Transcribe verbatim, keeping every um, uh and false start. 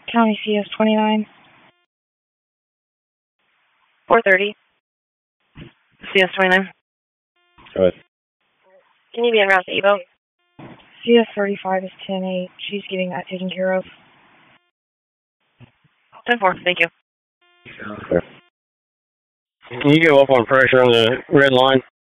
County C S twenty-nine. four thirty. C S twenty-nine. Go ahead. Can you be en route to Evo? C S thirty-five is ten eight. She's getting that taken care of. ten four, thank you. Sure. Can you go up on pressure on the red line?